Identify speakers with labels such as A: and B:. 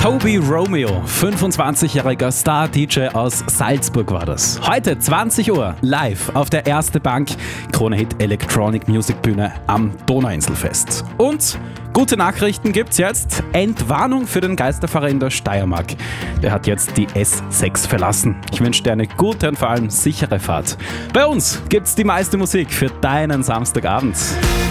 A: Toby Romeo, 25-jähriger Star-DJ aus Salzburg war das. Heute 20 Uhr live auf der Erste Bank Krone Hit Electronic Music Bühne am Donauinselfest. Und gute Nachrichten gibt's jetzt. Entwarnung für den Geisterfahrer in der Steiermark. Der hat jetzt die S6 verlassen. Ich wünsche dir eine gute und vor allem sichere Fahrt. Bei uns gibt's die meiste Musik für deinen Samstagabend.